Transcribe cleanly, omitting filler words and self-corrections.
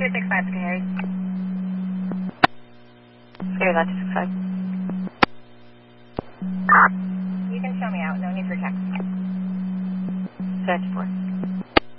265, Scary. Scary Line 265. You can show me out, no need for text. 74.